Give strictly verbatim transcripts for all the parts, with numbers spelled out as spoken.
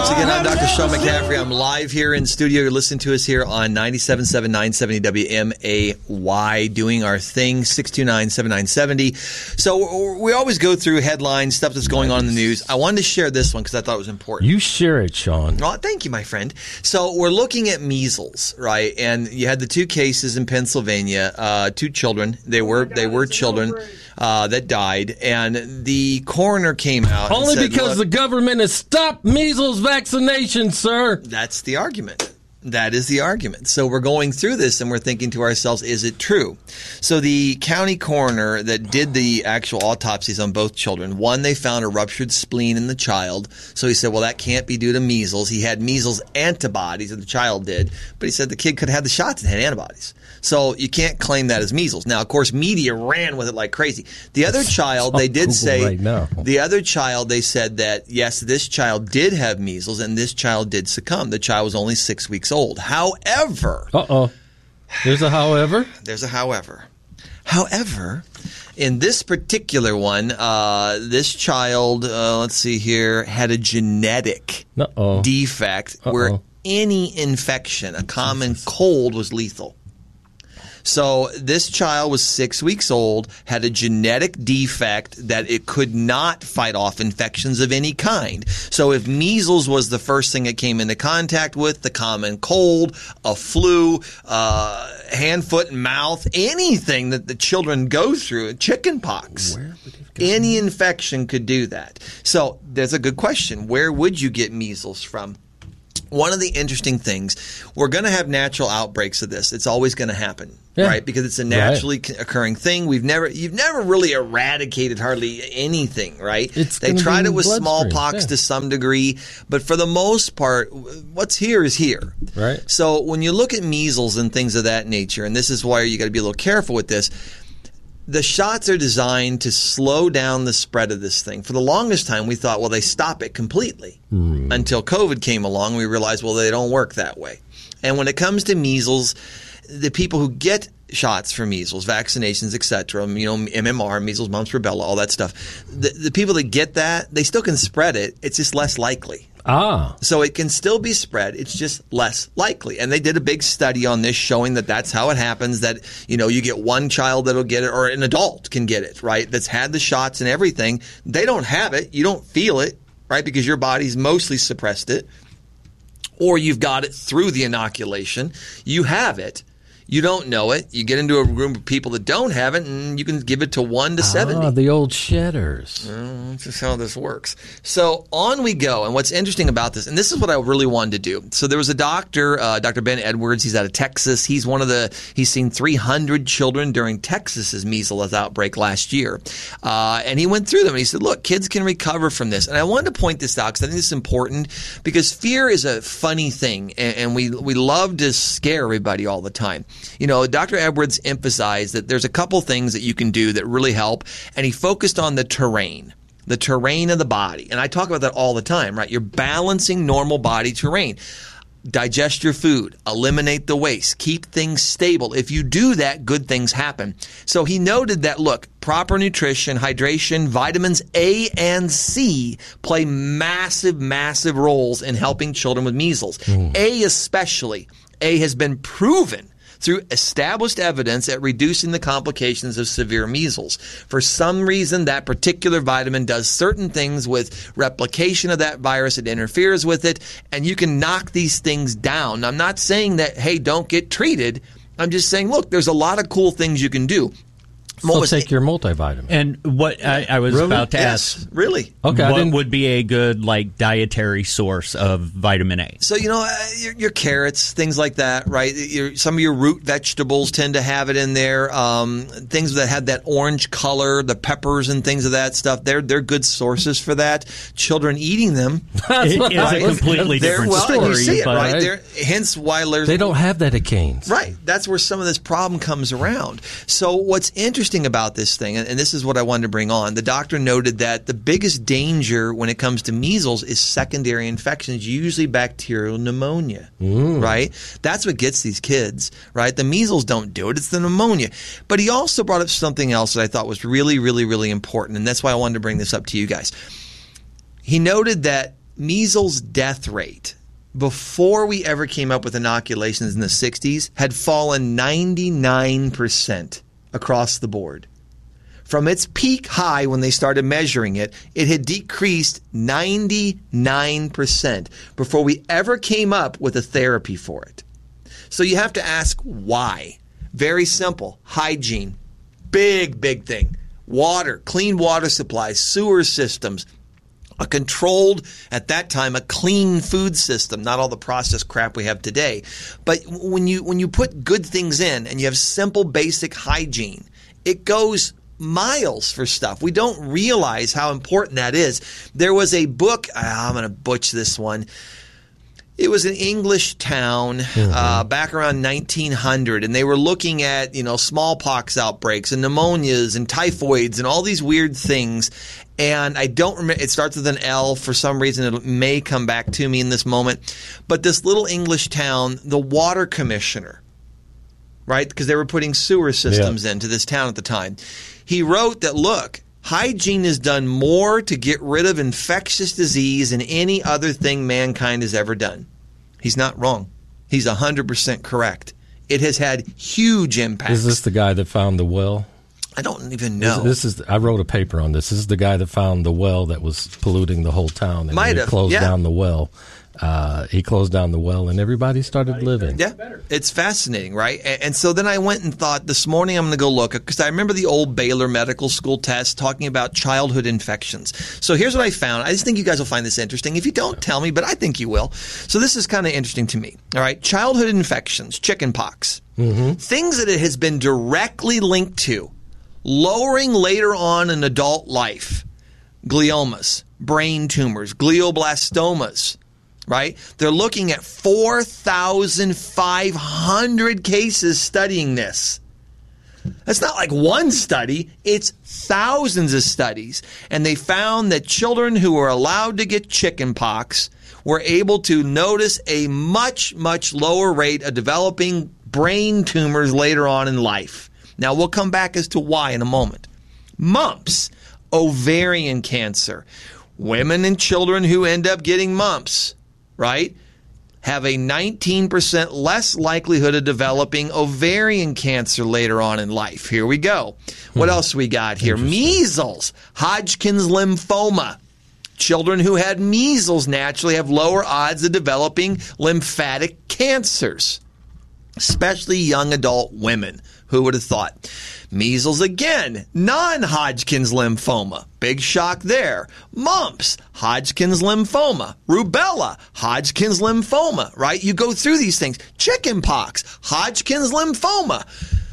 Once again, I'm Doctor Sean McCaffrey. I'm live here in studio. You're listening to us here on ninety-seven point seven, nine seventy W M A Y, doing our thing, six two nine, seven nine seven zero. So we always go through headlines, stuff that's going on in the news. I wanted to share this one because I thought it was important. You share it, Sean. Well, thank you, my friend. So we're looking at measles, right? And you had the two cases in Pennsylvania, uh, two children. They were they were children uh, that died, and the coroner came out. Only and said, because look, the government has stopped measles vaccination, sir. That's the argument. That is the argument. So we're going through this and we're thinking to ourselves, is it true? So the county coroner that did the actual autopsies on both children, one, they found a ruptured spleen in the child. So he said, well, that can't be due to measles. He had measles antibodies, and the child did. But he said the kid could have had the shots and had antibodies. So you can't claim that as measles. Now, of course, media ran with it like crazy. The other child, they did Google say, right now. the other child, they said that, yes, this child did have measles and this child did succumb. The child was only six weeks old. However. Uh-oh. There's a however? There's a however. However, in this particular one, uh, this child, uh, let's see here, had a genetic Uh-oh. defect Uh-oh. where any infection, a common cold, was lethal. So this child was six weeks old, had a genetic defect that it could not fight off infections of any kind. So if measles was the first thing it came into contact with, the common cold, a flu, uh, hand, foot, and mouth, anything that the children go through, chicken pox, any infection could do that. So there's a good question. Where would you get measles from? One of the interesting things, we're going to have natural outbreaks of this. It's always going to happen, yeah. right? Because it's a naturally right. occurring thing. We've never, you've never really eradicated hardly anything, right? It's they tried it with bloodstream. smallpox yeah. to some degree, but for the most part, what's here is here. Right. So when you look at measles and things of that nature, and this is why you got to be a little careful with this. The shots are designed to slow down the spread of this thing. For the longest time, we thought, well, they stop it completely. Mm. Until COVID came along, we realized, well, they don't work that way. And when it comes to measles, the people who get shots for measles, vaccinations, et cetera, you know, M M R, measles, mumps, rubella, all that stuff, the, the people that get that, they still can spread it. It's just less likely. Ah. So it can still be spread. It's just less likely. And they did a big study on this showing that that's how it happens, that, you know, you get one child that'll get it, or an adult can get it, right, that's had the shots and everything. They don't have it. You don't feel it, right, because your body's mostly suppressed it. Or you've got it through the inoculation. You have it. You don't know it. You get into a room of people that don't have it, and you can give it to one to seventy. Ah, the old shedders. Well, that's just how this works. So on we go. And what's interesting about this, and this is what I really wanted to do. So there was a doctor, uh, Doctor Ben Edwards. He's out of Texas. He's one of the, he's seen three hundred children during Texas's measles outbreak last year. Uh, and he went through them and he said, look, kids can recover from this. And I wanted to point this out because I think this is important, because fear is a funny thing. And, and we, we love to scare everybody all the time. You know, Doctor Edwards emphasized that there's a couple things that you can do that really help, and he focused on the terrain, the terrain of the body. And I talk about that all the time, right? You're balancing normal body terrain. Digest your food, eliminate the waste, keep things stable. If you do that, good things happen. So he noted that, look, proper nutrition, hydration, vitamins A and C play massive, massive roles in helping children with measles. Mm. A especially. A has been proven through established evidence at reducing the complications of severe measles. For some reason, that particular vitamin does certain things with replication of that virus. It interferes with it, and you can knock these things down. I'm not saying that, hey, don't get treated. I'm just saying, look, there's a lot of cool things you can do. So take your multivitamin. And what I, I was really? about to yes, ask, really? Okay, what would be a good like dietary source of vitamin A? So, you know, uh, your, your carrots, things like that, right? Your, some of your root vegetables tend to have it in there. Um, things that have that orange color, the peppers and things of that stuff, they're they're good sources for that. Children eating them it is right? a completely they're, different well, story. You see it, but, right? They're, hence why there's... They don't have that at Cane's. Right. That's where some of this problem comes around. So what's interesting about this thing, and this is what I wanted to bring on, the doctor noted that the biggest danger when it comes to measles is secondary infections, usually bacterial pneumonia, mm. right? That's what gets these kids, right? The measles don't do it. It's the pneumonia. But he also brought up something else that I thought was really, really, really important, and that's why I wanted to bring this up to you guys. He noted that measles death rate before we ever came up with inoculations in the sixties had fallen ninety-nine percent across the board. From its peak high when they started measuring it, it had decreased ninety-nine percent before we ever came up with a therapy for it. So you have to ask why. Very simple. Hygiene. Big, big thing. Water, clean water supplies, sewer systems, a controlled, at that time, a clean food system, not all the processed crap we have today. But when you when you put good things in and you have simple, basic hygiene, it goes miles for stuff. We don't realize how important that is. There was a book, I'm going to butch this one. It was an English town mm-hmm. uh, back around nineteen hundred, and they were looking at, you know, smallpox outbreaks and pneumonias and typhoids and all these weird things. And I don't remember, it starts with an L. For some reason, it may come back to me in this moment. But this little English town, the water commissioner, right, because they were putting sewer systems yeah. into this town at the time, he wrote that, look, hygiene has done more to get rid of infectious disease than any other thing mankind has ever done. He's not wrong. He's one hundred percent correct. It has had huge impacts. Is this the guy that found the well? I don't even know. This, this is. I wrote a paper on this. This is the guy that found the well that was polluting the whole town. And Might he have. closed yeah. down the well. Uh, he closed down the well, and everybody started living. Yeah, it's fascinating, right? And, and so then I went and thought, this morning I'm going to go look, because I remember the old Baylor Medical School test talking about childhood infections. So here's what I found. I just think you guys will find this interesting. If you don't, tell me, but I think you will. So this is kind of interesting to me. All right, childhood infections, chicken pox, mm-hmm. things that it has been directly linked to, lowering later on in adult life, gliomas, brain tumors, glioblastomas, right? They're looking at four thousand five hundred cases studying this. That's not like one study. It's thousands of studies. And they found that children who were allowed to get chicken pox were able to notice a much, much lower rate of developing brain tumors later on in life. Now, we'll come back as to why in a moment. Mumps, ovarian cancer. Women and children who end up getting mumps, right, have a nineteen percent less likelihood of developing ovarian cancer later on in life. Here we go. What hmm. else we got here? Measles, Hodgkin's lymphoma. Children who had measles naturally have lower odds of developing lymphatic cancers, especially young adult women. Who would have thought? Measles again, non-Hodgkin's lymphoma. Big shock there. Mumps, Hodgkin's lymphoma. Rubella, Hodgkin's lymphoma, right? You go through these things. Chicken pox, Hodgkin's lymphoma.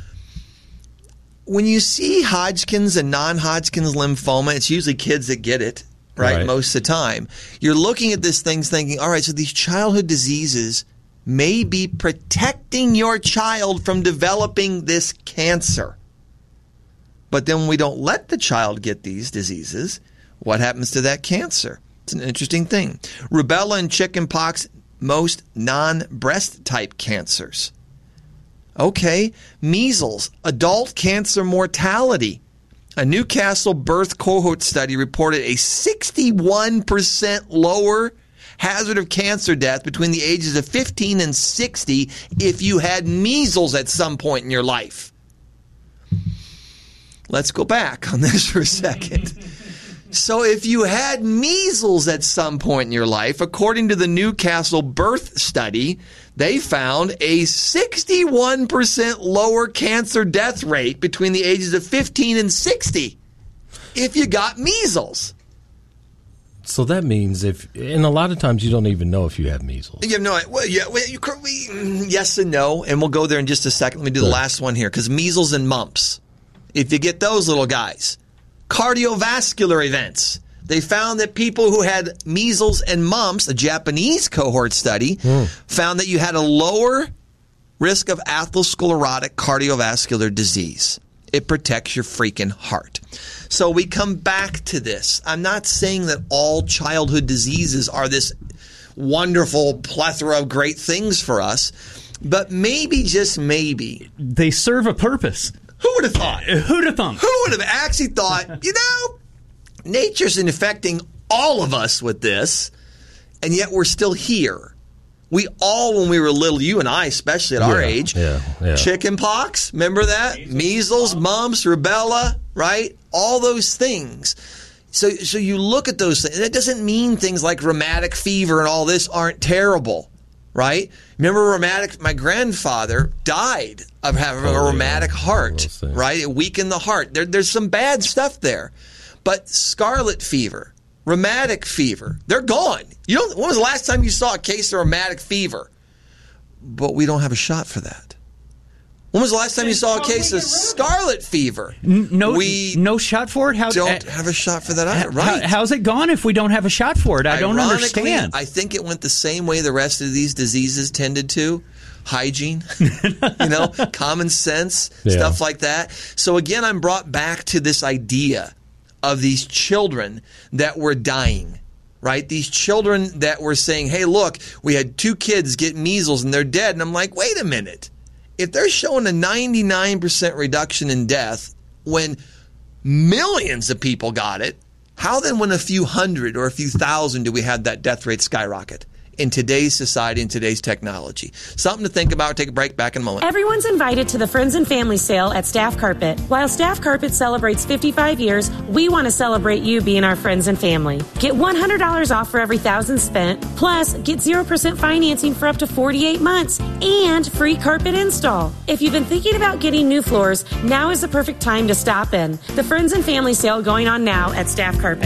When you see Hodgkin's and non-Hodgkin's lymphoma, it's usually kids that get it, right, right. most of the time. You're looking at this thing thinking, all right, so these childhood diseases may be protecting your child from developing this cancer. But then when we don't let the child get these diseases, what happens to that cancer? It's an interesting thing. Rubella and chickenpox, most non-breast type cancers. Okay, measles, adult cancer mortality. A Newcastle birth cohort study reported a sixty-one percent lower hazard of cancer death between the ages of fifteen and sixty if you had measles at some point in your life. Let's go back on this for a second. So if you had measles at some point in your life, according to the Newcastle birth study, they found a sixty-one percent lower cancer death rate between the ages of fifteen and sixty if you got measles. So that means if, and a lot of times you don't even know if you have measles. You have no idea. Well, yeah, well, you, we, yes and no, and we'll go there in just a second. Let me do the last one here, because measles and mumps, if you get those little guys, cardiovascular events. They found that people who had measles and mumps, a Japanese cohort study, mm. found that you had a lower risk of atherosclerotic cardiovascular disease. It protects your freaking heart. So we come back to this. I'm not saying that all childhood diseases are this wonderful plethora of great things for us, but maybe, just maybe, they serve a purpose. Who would have thought? Who'd have thunk? Who would have actually thought, you know, nature's infecting all of us with this. and yet we're still here. We all, when we were little, you and I especially at yeah, our age, yeah, yeah. chicken pox, remember that? Measles, Measles mumps, rubella, right? All those things. So, so you look at those things. That doesn't mean things like rheumatic fever and all this aren't terrible, right? Remember rheumatic, my grandfather died of having oh, a rheumatic yeah. heart, right? It weakened the heart. There, there's some bad stuff there. But scarlet fever, rheumatic fever, they're gone. You don't, when was the last time you saw a case of rheumatic fever? But we don't have a shot for that. When was the last time you saw a case of scarlet fever? No, we no shot for it. How don't uh, have a shot for that either, how, right? how's it gone if we don't have a shot for it? I don't Ironically, understand. I think it went the same way the rest of these diseases tended to. Hygiene, you know, common sense, yeah. stuff like that. So again, I'm brought back to this idea of these children that were dying, right? These children that were saying, hey, look, we had two kids get measles and they're dead. And I'm like, wait a minute. If they're showing a ninety-nine percent reduction in death when millions of people got it, how then when a few hundred or a few thousand do we have that death rate skyrocket? In today's society, in today's technology. Something to think about. Take a break. Back in a moment. Everyone's invited to the Friends and Family sale at Staff Carpet. While Staff Carpet celebrates fifty-five years, we want to celebrate you being our friends and family. Get one hundred dollars off for every one thousand dollars spent, plus get zero percent financing for up to forty-eight months, and free carpet install. If you've been thinking about getting new floors, now is the perfect time to stop in. The Friends and Family sale going on now at Staff Carpet.